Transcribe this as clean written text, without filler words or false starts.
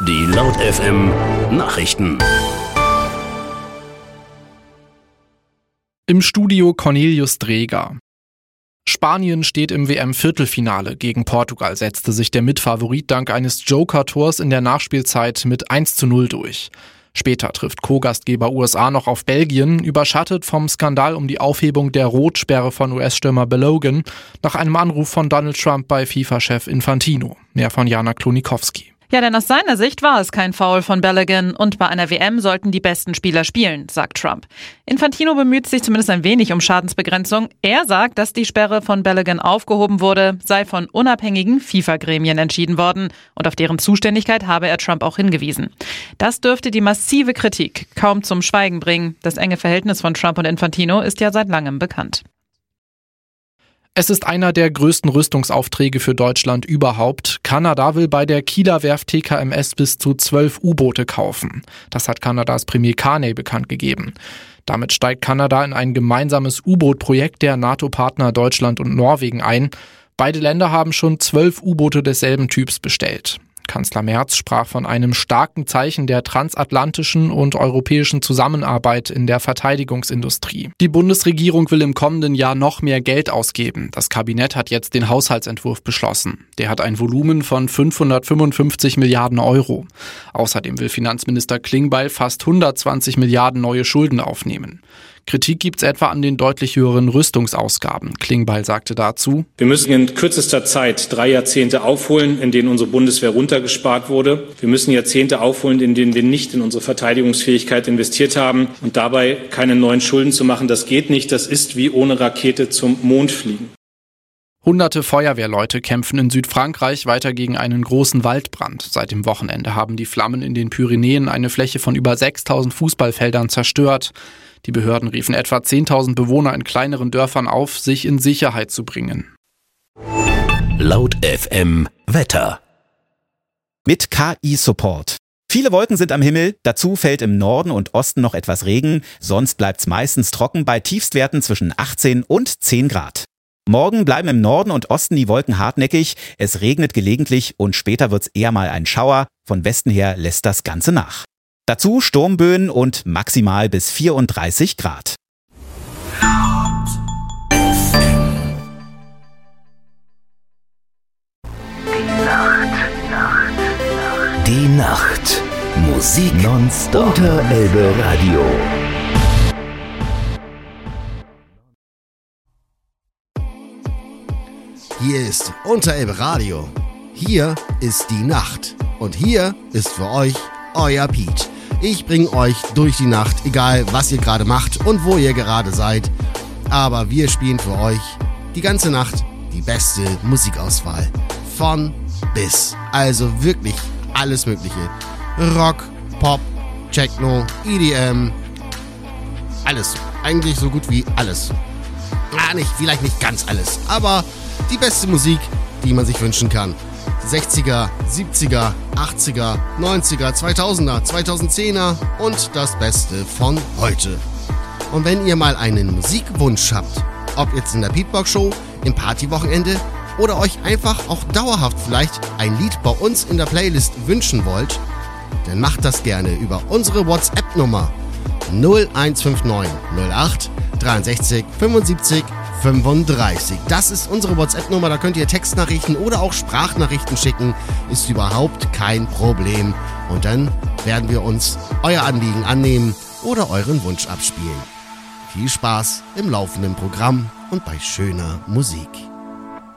Die Laut FM Nachrichten. Im Studio Cornelius Dreger. Spanien steht im WM-Viertelfinale. Gegen Portugal setzte sich der Mitfavorit dank eines Joker-Tors in der Nachspielzeit mit 1:0 durch. Später trifft Co-Gastgeber USA noch auf Belgien, überschattet vom Skandal um die Aufhebung der Rotsperre von US-Stürmer Balogun nach einem Anruf von Donald Trump bei FIFA-Chef Infantino. Mehr von Jana Klonikowski. Ja, denn aus seiner Sicht war es kein Foul von Balogun und bei einer WM sollten die besten Spieler spielen, sagt Trump. Infantino bemüht sich zumindest ein wenig um Schadensbegrenzung. Er sagt, dass die Sperre von Balogun aufgehoben wurde, sei von unabhängigen FIFA-Gremien entschieden worden und auf deren Zuständigkeit habe er Trump auch hingewiesen. Das dürfte die massive Kritik kaum zum Schweigen bringen. Das enge Verhältnis von Trump und Infantino ist ja seit langem bekannt. Es ist einer der größten Rüstungsaufträge für Deutschland überhaupt. Kanada will bei der Kieler Werft TKMS bis zu 12 U-Boote kaufen. Das hat Kanadas Premier Carney bekannt gegeben. Damit steigt Kanada in ein gemeinsames U-Boot-Projekt der NATO-Partner Deutschland und Norwegen ein. Beide Länder haben schon 12 U-Boote desselben Typs bestellt. Kanzler Merz sprach von einem starken Zeichen der transatlantischen und europäischen Zusammenarbeit in der Verteidigungsindustrie. Die Bundesregierung will im kommenden Jahr noch mehr Geld ausgeben. Das Kabinett hat jetzt den Haushaltsentwurf beschlossen. Der hat ein Volumen von 555 Milliarden Euro. Außerdem will Finanzminister Klingbeil fast 120 Milliarden neue Schulden aufnehmen. Kritik gibt's etwa an den deutlich höheren Rüstungsausgaben. Klingbeil sagte dazu: Wir müssen in kürzester Zeit 3 Jahrzehnte aufholen, in denen unsere Bundeswehr runtergespart wurde. Wir müssen Jahrzehnte aufholen, in denen wir nicht in unsere Verteidigungsfähigkeit investiert haben. Und dabei keine neuen Schulden zu machen, das geht nicht. Das ist wie ohne Rakete zum Mond fliegen. Hunderte Feuerwehrleute kämpfen in Südfrankreich weiter gegen einen großen Waldbrand. Seit dem Wochenende haben die Flammen in den Pyrenäen eine Fläche von über 6.000 Fußballfeldern zerstört. Die Behörden riefen etwa 10.000 Bewohner in kleineren Dörfern auf, sich in Sicherheit zu bringen. Laut FM Wetter. Mit KI-Support. Viele Wolken sind am Himmel, dazu fällt im Norden und Osten noch etwas Regen, sonst bleibt's meistens trocken bei Tiefstwerten zwischen 18 und 10 Grad. Morgen bleiben im Norden und Osten die Wolken hartnäckig, es regnet gelegentlich und später wird's eher mal ein Schauer, von Westen her lässt das Ganze nach. Dazu Sturmböen und maximal bis 34 Grad. Die Nacht. Musik nonstop unter Elbe Radio. Hier ist Unterelbe Radio. Hier ist die Nacht. Und hier ist für euch euer Pete. Ich bringe euch durch die Nacht, egal was ihr gerade macht und wo ihr gerade seid. Aber wir spielen für euch die ganze Nacht die beste Musikauswahl. Von bis. Also wirklich alles Mögliche. Rock, Pop, Techno, EDM. Alles. Eigentlich so gut wie alles. Vielleicht nicht ganz alles. Aber die beste Musik, die man sich wünschen kann. 60er, 70er, 80er, 90er, 2000er, 2010er und das Beste von heute. Und wenn ihr mal einen Musikwunsch habt, ob jetzt in der Beatbox-Show, im Partywochenende oder euch einfach auch dauerhaft vielleicht ein Lied bei uns in der Playlist wünschen wollt, dann macht das gerne über unsere WhatsApp-Nummer 0159 08 63 75 35. Das ist unsere WhatsApp-Nummer, da könnt ihr Textnachrichten oder auch Sprachnachrichten schicken, ist überhaupt kein Problem. Und dann werden wir uns euer Anliegen annehmen oder euren Wunsch abspielen. Viel Spaß im laufenden Programm und bei schöner Musik.